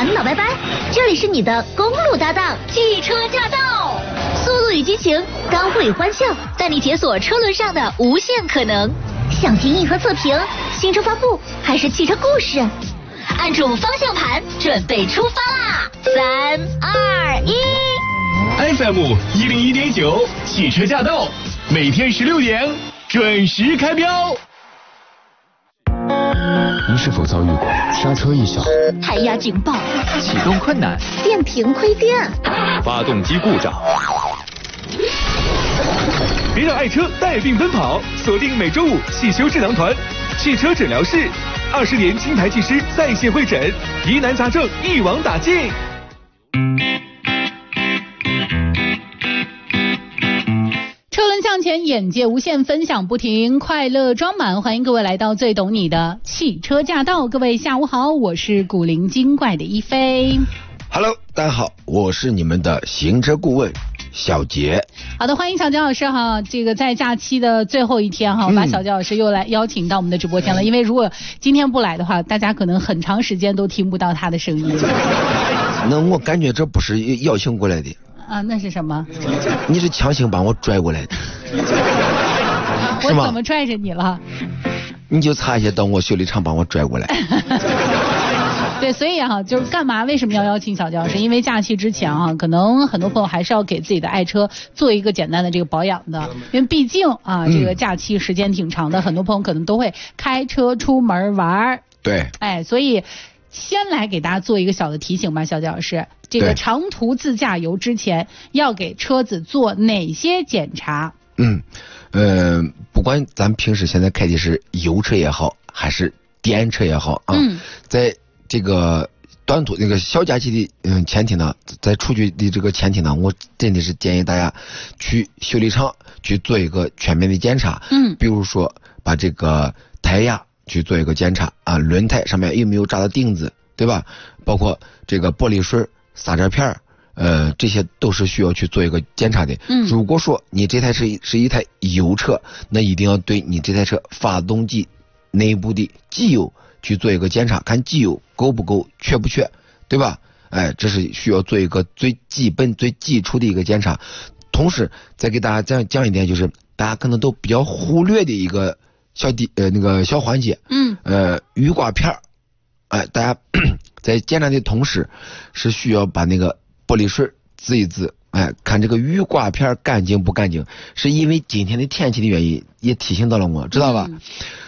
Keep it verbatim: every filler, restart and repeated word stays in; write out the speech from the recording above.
烦恼拜拜，这里是你的公路搭档汽车驾到，速度与激情，干货与欢笑，带你解锁车轮上的无限可能。想听硬核测评、新车发布还是汽车故事？按住方向盘，准备出发啦！三二一 ，F M 一零一点九，汽车驾到，每天十六点准时开标。 您是否遭遇过刹车异响、 胎压警报、 启动困难、 电瓶亏电、 发动机故障？ 别让爱车带病奔跑，锁定每周五汽修智囊团，汽车诊疗室，二十年金牌技师在线会诊，疑难杂症一网打尽。 车轮向前，眼界无限，分享不停，快乐装满。欢迎各位来到最懂你的汽车驾到。各位下午好，我是古灵精怪的一飞。 Hello， 大家好，我是你们的行车顾问小杰。 好的，欢迎小杰老师哈。这个在假期的最后一天哈，我把小杰老师又来邀请到我们的直播间了。嗯、因为如果今天不来的话，大家可能很长时间都听不到他的声音。 那我感觉这不是邀请过来的。 啊，那是什么？ 你是强行把我拽过来的。 我怎么拽着你了？ 你就差一些到我修理厂把我拽过来。 对，所以哈，就是干嘛？为什么要邀请小杰老师？因为假期之前啊，可能很多朋友还是要给自己的爱车做一个简单的这个保养的，因为毕竟啊，这个假期时间挺长的，嗯、很多朋友可能都会开车出门玩。 对， 哎，所以先来给大家做一个小的提醒吧，小杰老师，这个长途自驾游之前要给车子做哪些检查？ 嗯，呃，不管咱平时现在开的是油车也好，还是电车也好啊，嗯、在这个短途那个小假期的嗯前提呢，在出去的这个前提呢，我真的是建议大家去修理厂去做一个全面的检查。嗯，比如说把这个胎压去做一个检查啊，轮胎上面有没有扎到钉子，对吧？包括这个玻璃水、刹车片，呃，这些都是需要去做一个检查的。嗯，如果说你这台是是一台油车，那一定要对你这台车发动机内部的机油去做一个检查，看机油够不够，缺不缺，对吧？哎，这是需要做一个最基本、最基础的一个检查。同时，再给大家讲讲一点，就是大家可能都比较忽略的一个小地呃那个小环节。嗯。呃，雨刮片，哎，大家在检查的同时，是需要把那个玻璃水滋一滋，哎，看这个雨刮片干净不干净。是因为今天的天气的原因，也提醒到了我，知道吧？嗯、